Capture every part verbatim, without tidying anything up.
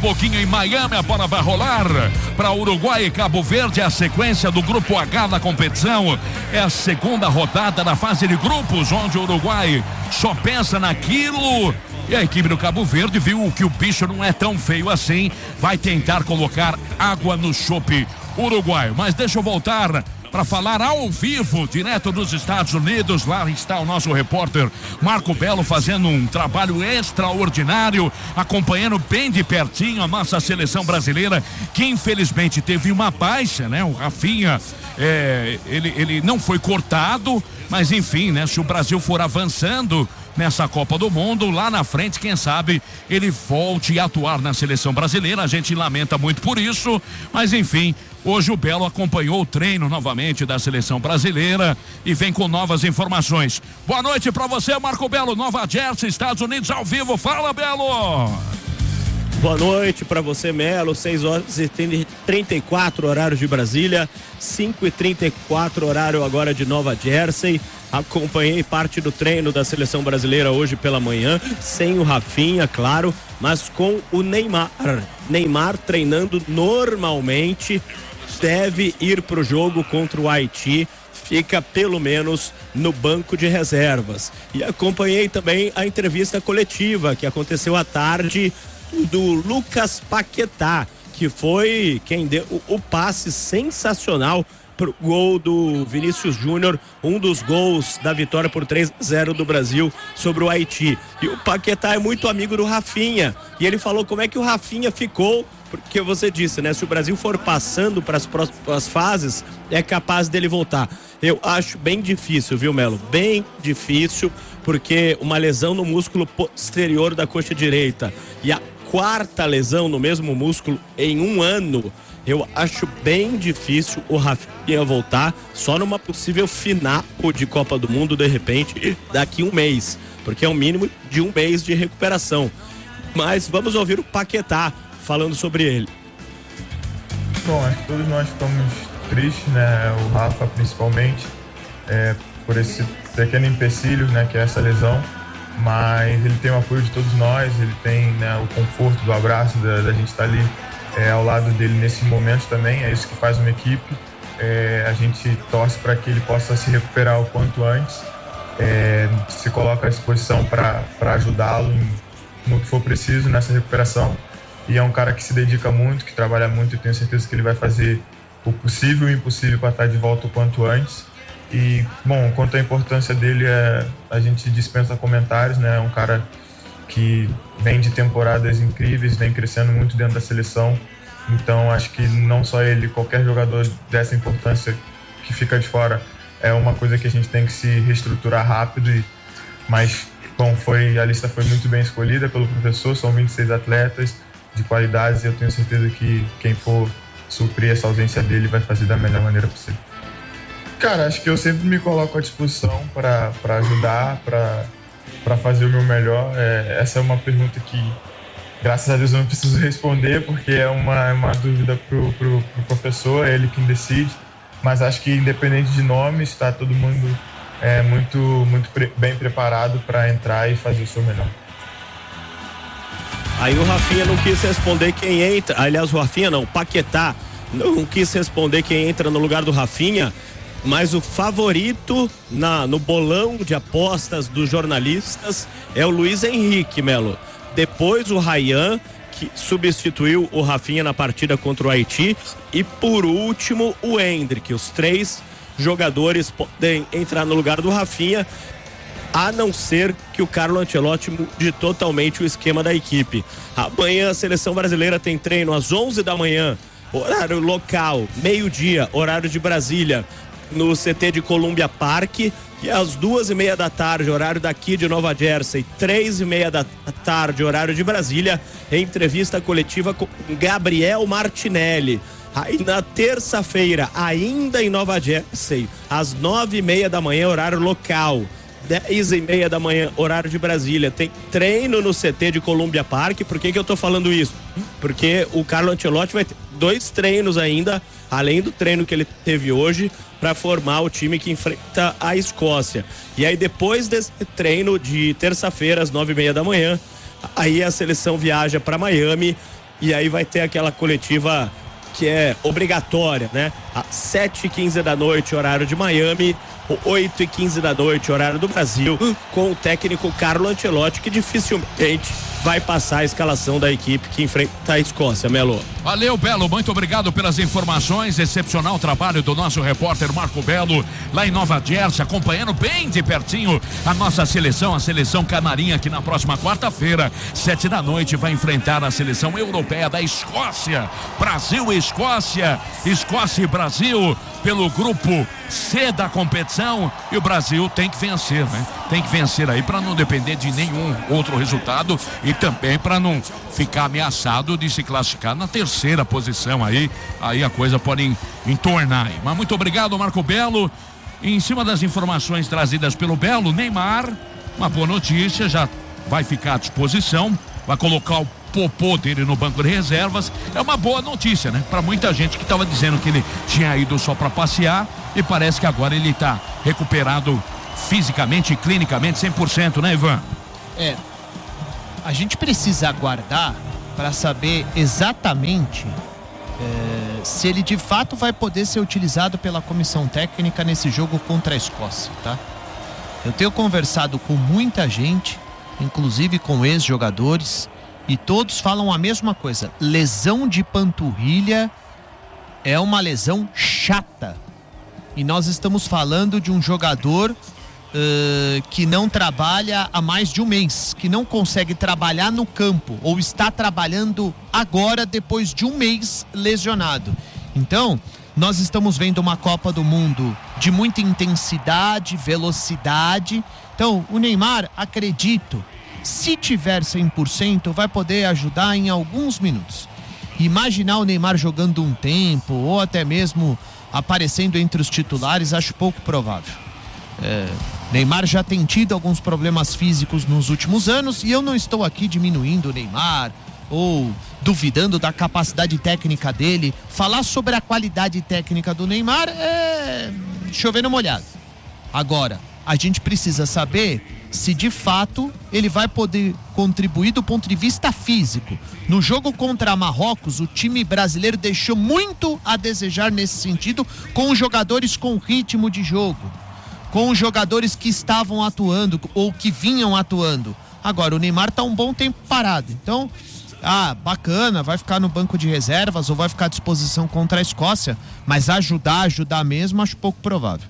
pouquinho em Miami, a bola vai rolar para Uruguai e Cabo Verde, a sequência do grupo H da competição. É a segunda rodada da fase de grupos, onde o Uruguai só pensa naquilo. E a equipe do Cabo Verde viu que o bicho não é tão feio assim, vai tentar colocar água no chope uruguaio. Mas deixa eu voltar para falar ao vivo, direto dos Estados Unidos. Lá está o nosso repórter Marco Belo fazendo um trabalho extraordinário, acompanhando bem de pertinho a nossa seleção brasileira, que infelizmente teve uma baixa, né? O Rafinha, é, ele, ele não foi cortado, mas enfim, né? Se o Brasil for avançando nessa Copa do Mundo, lá na frente, quem sabe ele volte a atuar na seleção brasileira. A gente lamenta muito por isso, mas enfim, hoje o Belo acompanhou o treino novamente da seleção brasileira e vem com novas informações. Boa noite pra você, Marco Belo, Nova Jersey, Estados Unidos, ao vivo. Fala, Belo! Boa noite para você, Melo. seis horas e trinta e quatro horário de Brasília, cinco e trinta e quatro horário agora de Nova Jersey. Acompanhei parte do treino da seleção brasileira hoje pela manhã, sem o Rafinha, claro, mas com o Neymar. Neymar treinando normalmente, deve ir pro jogo contra o Haiti, fica pelo menos no banco de reservas. E acompanhei também a entrevista coletiva que aconteceu à tarde do Lucas Paquetá, que foi quem deu o, o passe sensacional pro gol do Vinícius Júnior, um dos gols da vitória por três a zero do Brasil sobre o Haiti. E o Paquetá é muito amigo do Rafinha, e ele falou como é que o Rafinha ficou, porque você disse, né, se o Brasil for passando para as próximas fases, é capaz dele voltar. Eu acho bem difícil, viu, Melo? Bem difícil, porque uma lesão no músculo posterior da coxa direita e a quarta lesão no mesmo músculo em um ano, eu acho bem difícil o Rafinha voltar, só numa possível final de Copa do Mundo, de repente, daqui um mês, porque é um mínimo de um mês de recuperação. Mas vamos ouvir o Paquetá falando sobre ele. Bom, acho que todos nós ficamos tristes, né? O Rafa principalmente, é, por esse pequeno empecilho, né, que é essa lesão. Mas ele tem o apoio de todos nós, ele tem, né, o conforto do abraço, da, da gente estar ali é, ao lado dele nesse momento também. É isso que faz uma equipe. É, a gente torce para que ele possa se recuperar o quanto antes, é, se coloca à disposição para ajudá-lo no que for preciso nessa recuperação. E é um cara que se dedica muito, que trabalha muito, e tenho certeza que ele vai fazer o possível e o impossível para estar de volta o quanto antes. E, bom, quanto à importância dele, é, a gente dispensa comentários, né? É um cara que vem de temporadas incríveis, vem crescendo muito dentro da seleção. Então, acho que não só ele, qualquer jogador dessa importância que fica de fora, é uma coisa que a gente tem que se reestruturar rápido. E, mas, bom, foi, a lista foi muito bem escolhida pelo professor, são vinte e seis atletas de qualidades e eu tenho certeza que quem for suprir essa ausência dele vai fazer da melhor maneira possível. Cara, acho que eu sempre me coloco à disposição para ajudar, para fazer o meu melhor. É, essa é uma pergunta que, graças a Deus, eu não preciso responder, porque é uma, uma dúvida pro, pro, pro professor, é ele quem decide. Mas acho que, independente de nomes, está todo mundo é, muito, muito pre- bem preparado para entrar e fazer o seu melhor. Aí o Rafinha não quis responder quem entra. Aliás, o Rafinha não, o Paquetá não quis responder quem entra no lugar do Rafinha. Mas o favorito na, no bolão de apostas dos jornalistas é o Luiz Henrique, Melo. Depois o Ryan, que substituiu o Rafinha na partida contra o Haiti. E por último o Endrick. Os três jogadores podem entrar no lugar do Rafinha, a não ser que o Carlo Ancelotti mude totalmente o esquema da equipe. Amanhã a seleção brasileira tem treino às onze da manhã, horário local, meio-dia, horário de Brasília, no C T de Columbia Park, e às duas e meia da tarde, horário daqui de Nova Jersey, três e meia da tarde, horário de Brasília, entrevista coletiva com Gabriel Martinelli. Aí na terça-feira, ainda em Nova Jersey, às nove e meia da manhã, horário local, dez e meia da manhã, horário de Brasília, tem treino no C T de Columbia Park. Por que que eu tô falando isso? Porque o Carlo Ancelotti vai ter dois treinos ainda, além do treino que ele teve hoje, para formar o time que enfrenta a Escócia. E aí depois desse treino de terça-feira às nove e meia da manhã, aí a seleção viaja para Miami e aí vai ter aquela coletiva que é obrigatória, né? Às sete e quinze da noite, horário de Miami, oito e quinze da noite, horário do Brasil, com o técnico Carlo Ancelotti, que dificilmente vai passar a escalação da equipe que enfrenta a Escócia. Melo. Valeu, Belo, muito obrigado pelas informações, excepcional trabalho do nosso repórter Marco Belo, lá em Nova Jersey, acompanhando bem de pertinho a nossa seleção, a seleção canarinha, que na próxima quarta-feira, sete da noite, vai enfrentar a seleção europeia da Escócia. Brasil e Escócia, Escócia e Brasil, pelo grupo C da competição, e o Brasil tem que vencer, né? Tem que vencer aí para não depender de nenhum outro resultado e também para não ficar ameaçado de se classificar na terceira posição aí, aí a coisa pode entornar aí. Mas muito obrigado, Marco Belo. Em cima das informações trazidas pelo Belo, Neymar, uma boa notícia, já vai ficar à disposição, vai colocar o popô dele no banco de reservas. É uma boa notícia, né? Para muita gente que estava dizendo que ele tinha ido só para passear, e parece que agora ele está recuperado fisicamente e clinicamente cem por cento, né, Ivan? É, a gente precisa aguardar para saber exatamente é, se ele de fato vai poder ser utilizado pela comissão técnica nesse jogo contra a Escócia, tá? Eu tenho conversado com muita gente, inclusive com ex-jogadores, e todos falam a mesma coisa: lesão de panturrilha é uma lesão chata. E nós estamos falando de um jogador uh, que não trabalha há mais de um mês, que não consegue trabalhar no campo, ou está trabalhando agora depois de um mês lesionado. Então, nós estamos vendo uma Copa do Mundo de muita intensidade, velocidade. Então, o Neymar, acredito, se tiver cem por cento, vai poder ajudar em alguns minutos. Imaginar o Neymar jogando um tempo, ou até mesmo aparecendo entre os titulares, acho pouco provável. É, Neymar já tem tido alguns problemas físicos nos últimos anos, e eu não estou aqui diminuindo o Neymar ou duvidando da capacidade técnica dele. Falar sobre a qualidade técnica do Neymar é chover no molhado. Agora, a gente precisa saber se de fato ele vai poder contribuir do ponto de vista físico. No jogo contra Marrocos, o time brasileiro deixou muito a desejar nesse sentido, com os jogadores com ritmo de jogo, com os jogadores que estavam atuando ou que vinham atuando. Agora, o Neymar está um bom tempo parado, então, ah, bacana, vai ficar no banco de reservas ou vai ficar à disposição contra a Escócia, mas ajudar, ajudar mesmo, acho pouco provável.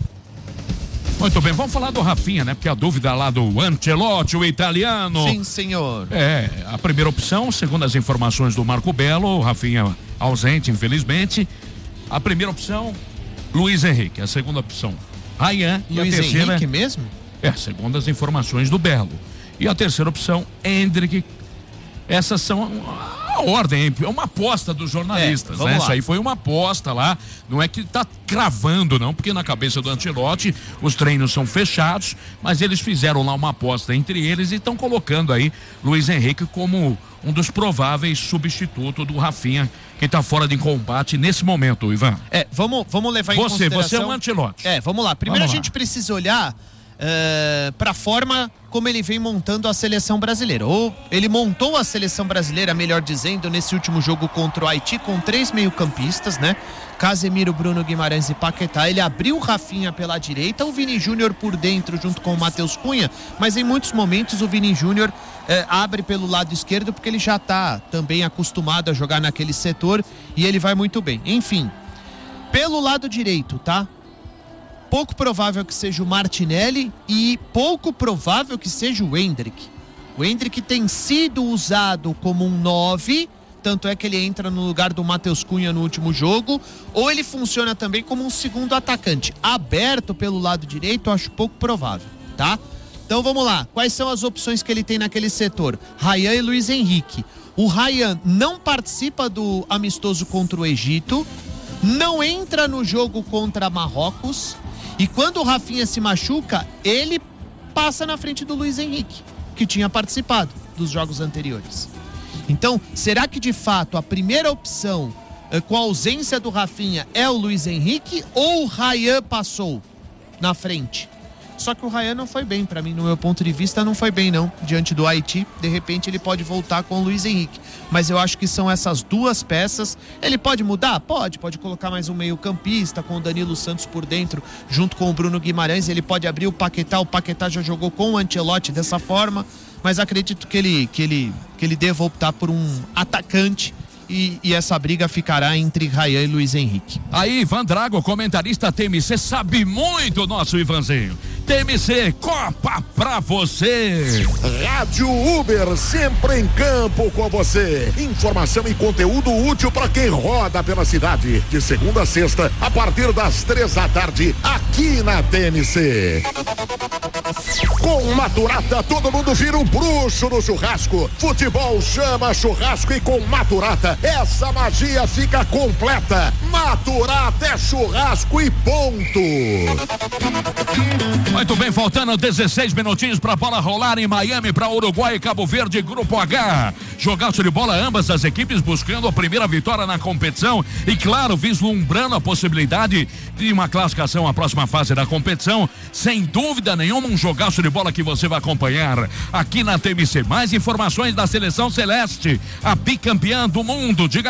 Muito bem, vamos falar do Rafinha, né? Porque a dúvida lá do Ancelotti, o italiano. Sim, senhor. É, a primeira opção, segundo as informações do Marco Belo, o Rafinha ausente, infelizmente. A primeira opção, Luiz Henrique. A segunda opção, Ryan. Luiz e a terceira, Henrique mesmo? É, segundo as informações do Belo. E a terceira opção, Endrick. Essas são a ordem, é uma aposta dos jornalistas, é, né? Lá. Isso aí foi uma aposta lá, não é que tá cravando não, porque na cabeça do Ancelotti os treinos são fechados, mas eles fizeram lá uma aposta entre eles e estão colocando aí Luiz Henrique como um dos prováveis substitutos do Rafinha, que tá fora de combate nesse momento, Ivan. É, vamos, vamos levar em você, consideração... Você é um Ancelotti. É, vamos lá. Primeiro vamos a gente lá. precisa olhar Uh, para a forma como ele vem montando a seleção brasileira, ou ele montou a seleção brasileira, melhor dizendo, nesse último jogo contra o Haiti, com três meio-campistas, né? Casemiro, Bruno Guimarães e Paquetá. Ele abriu o Rafinha pela direita, o Vini Júnior por dentro junto com o Matheus Cunha, mas em muitos momentos o Vini Júnior uh, abre pelo lado esquerdo, porque ele já está também acostumado a jogar naquele setor e ele vai muito bem. Enfim, pelo lado direito, tá? Pouco provável que seja o Martinelli e pouco provável que seja o Endrick. O Endrick tem sido usado como um nove, tanto é que ele entra no lugar do Matheus Cunha no último jogo, ou ele funciona também como um segundo atacante. Aberto pelo lado direito, acho pouco provável, tá? Então vamos lá, quais são as opções que ele tem naquele setor? Ryan e Luiz Henrique. O Ryan não participa do amistoso contra o Egito, não entra no jogo contra Marrocos, e quando o Rafinha se machuca, ele passa na frente do Luiz Henrique, que tinha participado dos jogos anteriores. Então, será que de fato a primeira opção, com a ausência do Rafinha, é o Luiz Henrique, ou o Ryan passou na frente? Só que o Ryan não foi bem, para mim, no meu ponto de vista, não foi bem não, diante do Haiti. De repente ele pode voltar com o Luiz Henrique, mas eu acho que são essas duas peças. Ele pode mudar? Pode, pode colocar mais um meio campista com o Danilo Santos por dentro, junto com o Bruno Guimarães. Ele pode abrir o Paquetá, o Paquetá já jogou com o Ancelotti dessa forma, mas acredito que ele, que ele, que ele deva optar por um atacante. E, e essa briga ficará entre Ryan e Luiz Henrique. Aí, Ivan Drago, comentarista T M C, sabe muito, nosso Ivanzinho. T M C, Copa pra você. Rádio Uber, sempre em campo com você. Informação e conteúdo útil para quem roda pela cidade. De segunda a sexta, a partir das três da tarde, aqui na T M C. Com Maturata, todo mundo vira um bruxo no churrasco. Futebol chama churrasco e com Maturata, essa magia fica completa. Maturata é churrasco e ponto. Muito bem, faltando dezesseis minutinhos para a bola rolar em Miami, para Uruguai e Cabo Verde, Grupo H. Jogaço de bola, ambas as equipes buscando a primeira vitória na competição e, claro, vislumbrando a possibilidade de uma classificação à próxima fase da competição. Sem dúvida nenhuma, um jogaço de bola que você vai acompanhar aqui na T M C. Mais informações da Seleção Celeste, a bicampeã do mundo. Diga